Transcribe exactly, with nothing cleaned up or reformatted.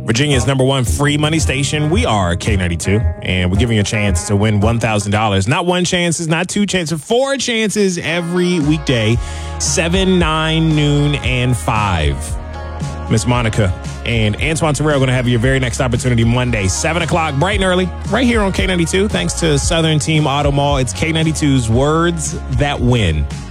Virginia's number one free money station. We are K ninety-two, and we're giving you a chance to win one thousand dollars. Not one chances, not two chances, four chances every weekday, seven, nine, noon, and five. Miss Monica and Antoine Terrell are going to have your very next opportunity Monday, seven o'clock, bright and early, right here on K ninety-two. Thanks to Southern Team Auto Mall. It's K ninety-two's Words That Win.